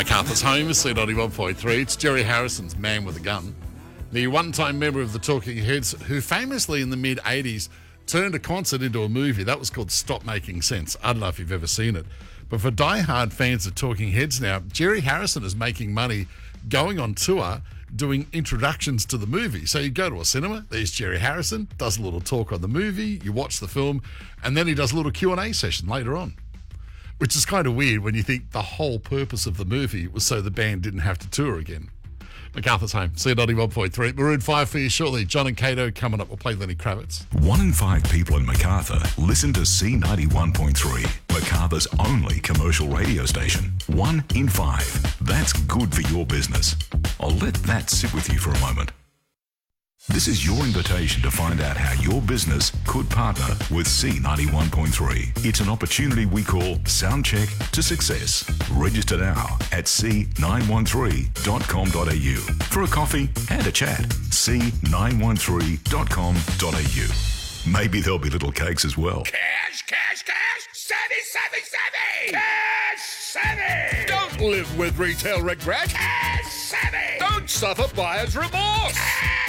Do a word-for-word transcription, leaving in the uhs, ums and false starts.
MacArthur's home is C ninety-one point three. It's Jerry Harrison's Man with a Gun, the one-time member of the Talking Heads who famously in the mid-eighties turned a concert into a movie. That was called Stop Making Sense. I don't know if you've ever seen it. But for die-hard fans of Talking Heads now, Jerry Harrison is making money going on tour doing introductions to the movie. So you go to a cinema, there's Jerry Harrison, does a little talk on the movie, you watch the film, and then he does a little Q and A session later on. Which is kind of weird when you think the whole purpose of the movie was so the band didn't have to tour again. MacArthur's home, C ninety-one point three. Maroon five for you shortly. John and Cato coming up. We'll play Lenny Kravitz. One in five people in MacArthur listen to C ninety-one point three, MacArthur's only commercial radio station. One in five. That's good for your business. I'll let that sit with you for a moment. This is your invitation to find out how your business could partner with C ninety-one point three. It's an opportunity we call Soundcheck to Success. Register now at c nine one three dot com dot a u for a coffee and a chat. c nine one three dot com dot a u. Maybe there'll be little cakes as well. Cash, cash, cash! Savvy, savvy, savvy! Cash savvy! Don't live with retail regret. Cash savvy! Don't suffer buyer's remorse. Cash